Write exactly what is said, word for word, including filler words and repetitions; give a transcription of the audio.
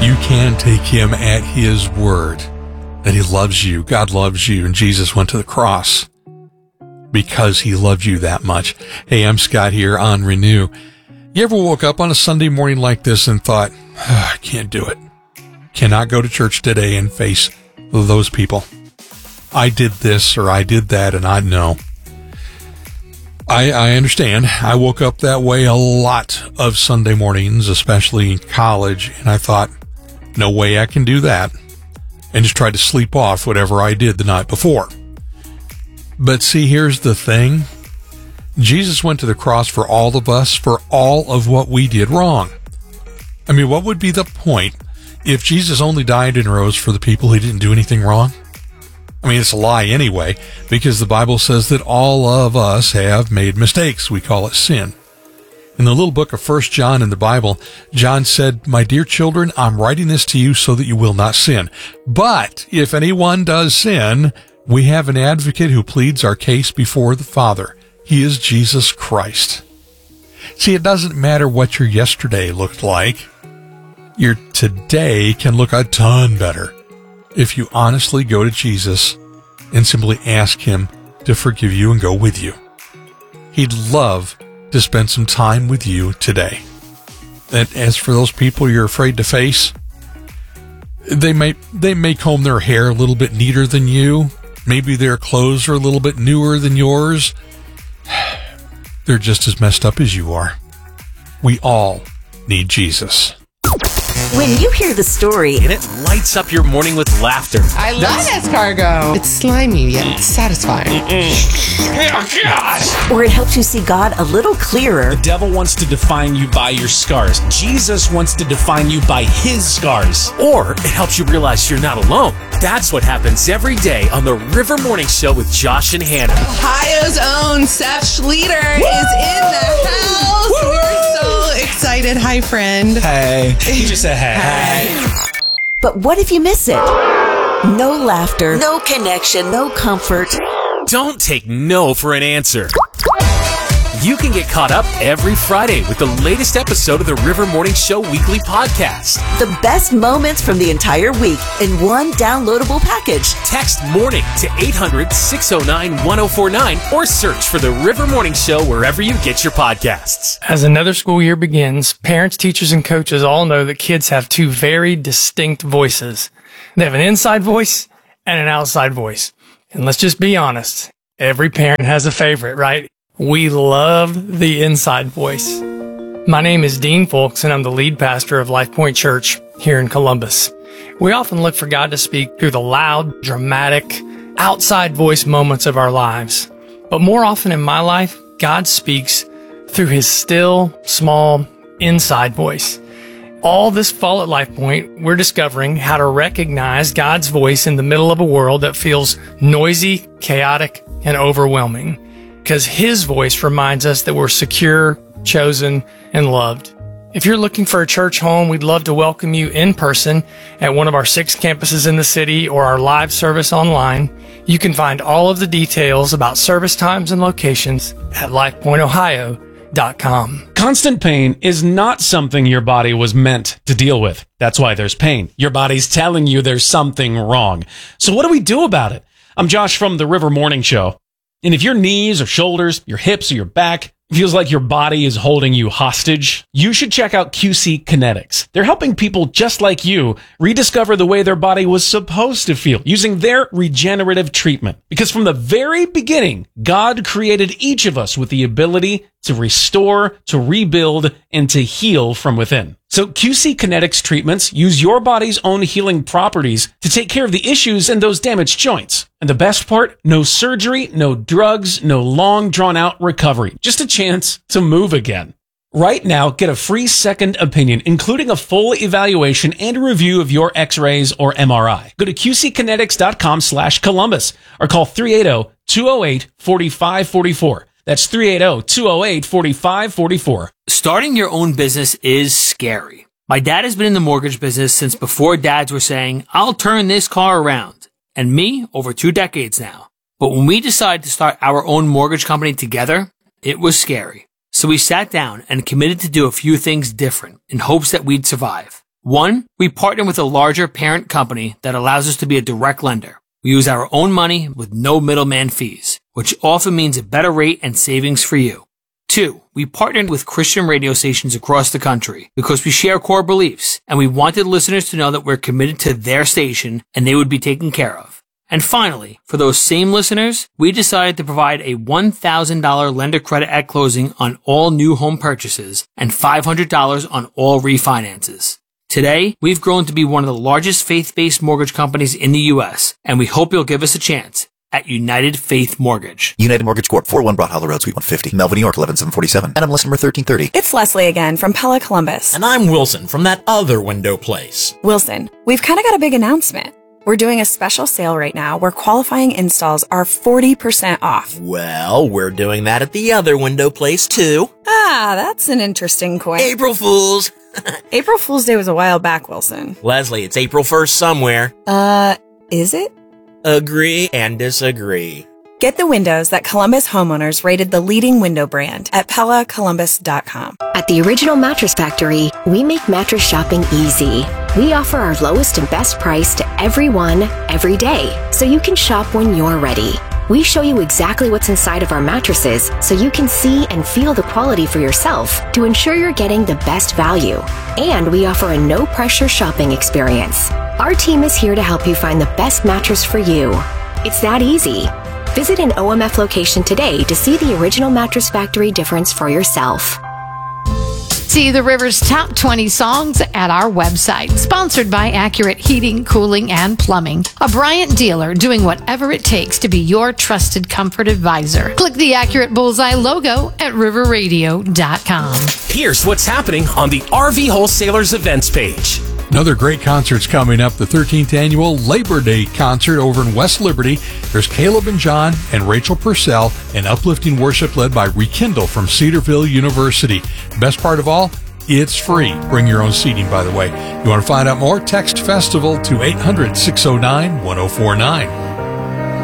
You can take him at his word that he loves you. God loves you, and Jesus went to the cross because he loved you that much. Hey, I'm Scott here on Renew. You ever woke up on a Sunday morning like this and thought, oh, I can't do it. Cannot go to church today and face those people. I did this or I did that, and I know. I, I understand. I woke up that way a lot of Sunday mornings, especially in college, and I thought, no way I can do that, and just tried to sleep off whatever I did the night before. But see, here's the thing. Jesus went to the cross for all of us, for all of what we did wrong. I mean, what would be the point if Jesus only died and rose for the people he didn't do anything wrong? I mean, it's a lie anyway, because the Bible says that all of us have made mistakes. We call it sin. In the little book of First John in the Bible, John said, my dear children, I'm writing this to you so that you will not sin. But if anyone does sin, we have an advocate who pleads our case before the Father. He is Jesus Christ. See, it doesn't matter what your yesterday looked like. Your today can look a ton better if you honestly go to Jesus and simply ask him to forgive you and go with you. He'd love to spend some time with you today. And as for those people you're afraid to face, they may they may comb their hair a little bit neater than you. Maybe their clothes are a little bit newer than yours. They're just as messed up as you are. We all need Jesus. When you hear the story, and it lights up your morning with laughter. I love escargot. It's slimy yet satisfying. Oh, gosh. Or it helps you see God a little clearer. The devil wants to define you by your scars. Jesus wants to define you by his scars. Or it helps you realize you're not alone. That's what happens every day on the River Morning Show with Josh and Hannah. Ohio's own Seth Schleter Woo! Is in the house. Woo! We're so excited. Hi, friend. Hey. He just said hey. Hey. But what if you miss it? No laughter, no connection, no comfort. Don't take no for an answer. You can get caught up every Friday with the latest episode of the River Morning Show weekly podcast. The best moments from the entire week in one downloadable package. Text MORNING to eight hundred, six oh nine, one oh four nine or search for the River Morning Show wherever you get your podcasts. As another school year begins, parents, teachers, and coaches all know that kids have two very distinct voices. They have an inside voice and an outside voice. And let's just be honest, every parent has a favorite, right? We love the inside voice. My name is Dean Folks, and I'm the lead pastor of Life Point Church here in Columbus. We often look for God to speak through the loud, dramatic, outside voice moments of our lives. But more often in my life, God speaks through his still, small, inside voice. All this fall at Life Point, we're discovering how to recognize God's voice in the middle of a world that feels noisy, chaotic, and overwhelming. Because his voice reminds us that we're secure, chosen, and loved. If you're looking for a church home, we'd love to welcome you in person at one of our six campuses in the city or our live service online. You can find all of the details about service times and locations at life point ohio dot com. Constant pain is not something your body was meant to deal with. That's why there's pain. Your body's telling you there's something wrong. So what do we do about it? I'm Josh from the River Morning Show. And if your knees or shoulders, your hips or your back feels like your body is holding you hostage, you should check out Q C Kinetics. They're helping people just like you rediscover the way their body was supposed to feel using their regenerative treatment. Because from the very beginning, God created each of us with the ability to restore, to rebuild, and to heal from within. So Q C Kinetics treatments use your body's own healing properties to take care of the issues in those damaged joints. And the best part, no surgery, no drugs, no long drawn out recovery. Just a chance to move again. Right now, get a free second opinion, including a full evaluation and a review of your x-rays or M R I. Go to q c kinetics dot com slash Columbus or call three eight zero, two oh eight, four five four four. That's three eight zero, two oh eight, four five four four. Starting your own business is scary. My dad has been in the mortgage business since before dads were saying, I'll turn this car around. And me, over two decades now. But when we decided to start our own mortgage company together, it was scary. So we sat down and committed to do a few things different in hopes that we'd survive. One, we partner with a larger parent company that allows us to be a direct lender. We use our own money with no middleman fees, which often means a better rate and savings for you. Two, we partnered with Christian radio stations across the country because we share core beliefs and we wanted listeners to know that we're committed to their station and they would be taken care of. And finally, for those same listeners, we decided to provide a one thousand dollars lender credit at closing on all new home purchases and five hundred dollars on all refinances. Today, we've grown to be one of the largest faith-based mortgage companies in the U S, and we hope you'll give us a chance at United Faith Mortgage. United Mortgage Corp, four oh one Broad Hollow Road, Suite one fifty, Melville, New York, eleven seven forty-seven. N M L S number thirteen thirty. It's Leslie again from Pella Columbus. And I'm Wilson from that other window place. Wilson, we've kind of got a big announcement. We're doing a special sale right now where qualifying installs are forty percent off. Well, we're doing that at the other window place too. Ah, that's an interesting point. April Fools. April Fool's Day was a while back, Wilson. Leslie, it's April first somewhere. Uh, is it? Agree and disagree. Get the windows that Columbus homeowners rated the leading window brand at Pella Columbus dot com. At the Original Mattress Factory, we make mattress shopping easy. We offer our lowest and best price to everyone, every day, so you can shop when you're ready. We show you exactly what's inside of our mattresses so you can see and feel the quality for yourself to ensure you're getting the best value. And we offer a no-pressure shopping experience. Our team is here to help you find the best mattress for you. It's that easy. Visit an O M F location today to see the Original Mattress Factory difference for yourself. See the River's top twenty songs at our website. Sponsored by Accurate Heating, Cooling, and Plumbing. A Bryant dealer doing whatever it takes to be your trusted comfort advisor. Click the Accurate Bullseye logo at river radio dot com. Here's what's happening on the R V Wholesalers events page. Another great concert's coming up, the thirteenth annual Labor Day concert over in West Liberty. There's Caleb and John and Rachel Purcell, and uplifting worship led by Rekindle from Cedarville University. Best part of all, it's free. Bring your own seating, by the way. You want to find out more? Text FESTIVAL to eight hundred, six oh nine, one oh four nine.